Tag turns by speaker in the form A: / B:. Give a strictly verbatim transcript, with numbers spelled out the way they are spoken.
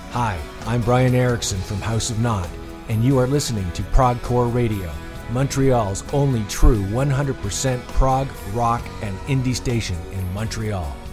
A: Hi, I'm Brian Erickson from House of Knot, and you are listening to Progcore Radio, Montreal's only true one hundred percent prog, rock, and indie station in Montreal.